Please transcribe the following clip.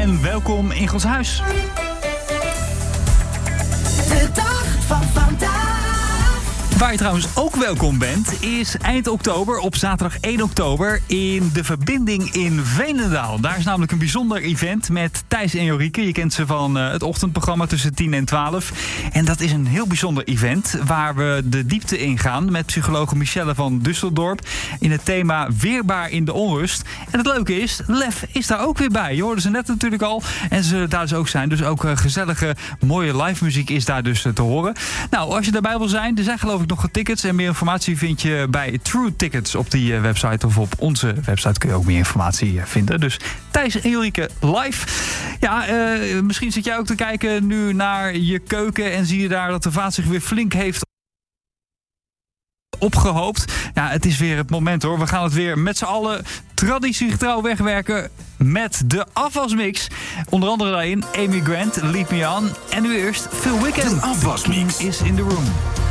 en welkom in Gods huis. De dag van vandaag. Waar je trouwens ook welkom bent, is eind oktober, op zaterdag 1 oktober... in De Verbinding in Veenendaal. Daar is namelijk een bijzonder event met Thijs en Jorike. Je kent ze van het ochtendprogramma tussen 10 en 12. En dat is een heel bijzonder event waar we de diepte in gaan... met psychologe Michelle van Dusseldorp in het thema Weerbaar in de onrust. En het leuke is, Lef is daar ook weer bij. Je hoorde ze net natuurlijk al en ze daar dus ook zijn. Dus ook gezellige, mooie live muziek is daar dus te horen. Nou, als je daarbij wil zijn, er zijn geloof ik nog tickets. En meer informatie vind je bij True Tickets op die website. Of op onze website kun je ook meer informatie vinden. Dus Thijs en Jorike live. Ja, misschien zit jij ook te kijken nu naar je keuken en zie je daar dat de vaat zich weer flink heeft opgehoopt. Ja, het is weer het moment hoor. We gaan het weer met z'n allen traditiegetrouw wegwerken met de afwasmix. Onder andere daarin Amy Grant, Lead Me On. En nu eerst Phil Wickham. De afwasmix is in the room.